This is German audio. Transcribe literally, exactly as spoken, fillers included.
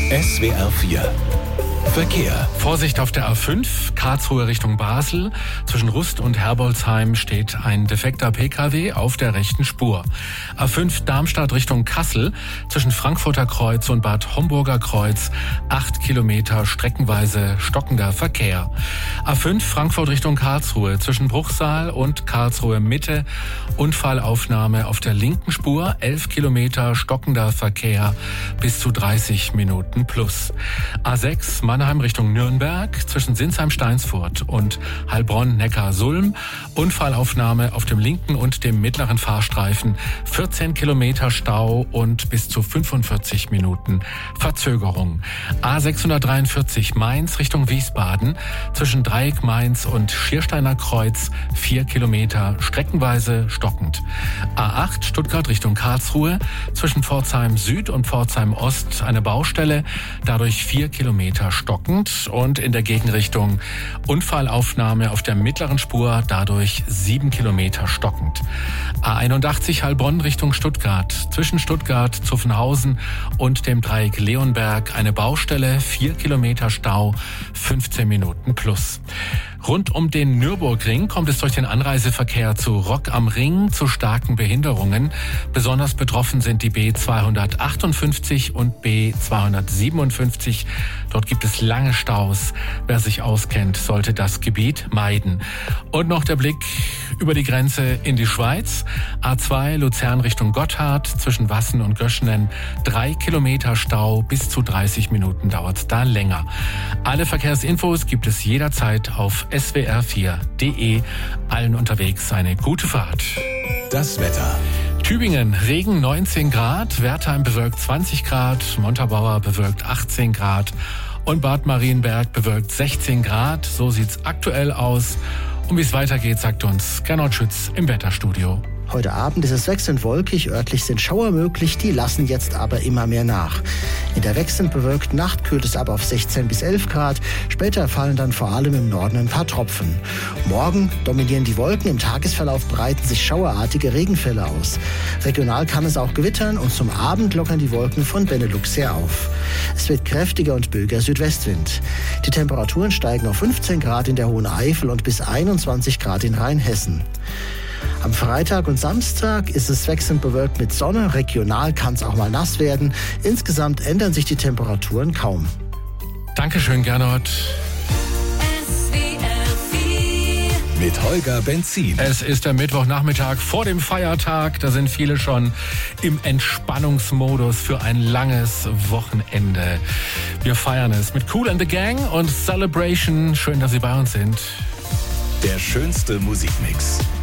S W R vier Verkehr. Vorsicht auf der A fünf, Karlsruhe Richtung Basel. Zwischen Rust und Herbolzheim steht ein defekter P K W auf der rechten Spur. A fünf Darmstadt Richtung Kassel. Zwischen Frankfurter Kreuz und Bad Homburger Kreuz. Acht Kilometer streckenweise stockender Verkehr. A fünf Frankfurt Richtung Karlsruhe. Zwischen Bruchsal und Karlsruhe Mitte. Unfallaufnahme auf der linken Spur. Elf Kilometer stockender Verkehr bis zu dreißig Minuten plus. A sechs Mannheim Richtung Nürnberg, zwischen Sinsheim-Steinsfurt und Heilbronn-Neckar-Sulm. Unfallaufnahme auf dem linken und dem mittleren Fahrstreifen. vierzehn Kilometer Stau und bis zu fünfundvierzig Minuten Verzögerung. A sechshundertdreiundvierzig Mainz Richtung Wiesbaden, zwischen Dreieck Mainz und Schiersteiner Kreuz. vier Kilometer streckenweise stockend. A acht Stuttgart Richtung Karlsruhe, zwischen Pforzheim Süd und Pforzheim Ost eine Baustelle, dadurch vier Kilometer stockend, und in der Gegenrichtung Unfallaufnahme auf der mittleren Spur, dadurch sieben Kilometer stockend. A einundachtzig Heilbronn Richtung Stuttgart, zwischen Stuttgart, Zuffenhausen und dem Dreieck Leonberg eine Baustelle, vier Kilometer Stau, fünfzehn Minuten plus. Rund um den Nürburgring kommt es durch den Anreiseverkehr zu Rock am Ring zu starken Behinderungen. Besonders betroffen sind die B zweihundertachtundfünfzig und B zweihundertsiebenundfünfzig. Dort gibt es lange Staus. Wer sich auskennt, sollte das Gebiet meiden. Und noch der Blick über die Grenze in die Schweiz. A zwei Luzern Richtung Gotthard, zwischen Wassen und Göschenen. Drei Kilometer Stau, bis zu dreißig Minuten dauert es da länger. Alle Verkehrsinfos gibt es jederzeit auf S W R vier punkt de. Allen unterwegs eine gute Fahrt. Das Wetter. Tübingen, Regen neunzehn Grad, Wertheim bewölkt zwanzig Grad, Montabaur bewölkt achtzehn Grad und Bad Marienberg bewölkt sechzehn Grad. So sieht's aktuell aus. Und wie es weitergeht, sagt uns Gernot Schütz im Wetterstudio. Heute Abend ist es wechselnd wolkig, örtlich sind Schauer möglich, die lassen jetzt aber immer mehr nach. In der wechselnd bewölkten Nacht kühlt es ab auf sechzehn bis elf Grad, später fallen dann vor allem im Norden ein paar Tropfen. Morgen dominieren die Wolken, im Tagesverlauf breiten sich schauerartige Regenfälle aus. Regional kann es auch gewittern und zum Abend lockern die Wolken von Benelux her auf. Es wird kräftiger und böiger Südwestwind. Die Temperaturen steigen auf fünfzehn Grad in der Hohen Eifel und bis einundzwanzig Grad in Rheinhessen. Am Freitag und Samstag ist es wechselnd bewölkt mit Sonne. Regional kann es auch mal nass werden. Insgesamt ändern sich die Temperaturen kaum. Dankeschön, Gernot. Mit Holger Benzin. Es ist der Mittwochnachmittag vor dem Feiertag. Da sind viele schon im Entspannungsmodus für ein langes Wochenende. Wir feiern es mit Kool and the Gang und Celebration. Schön, dass Sie bei uns sind. Der schönste Musikmix.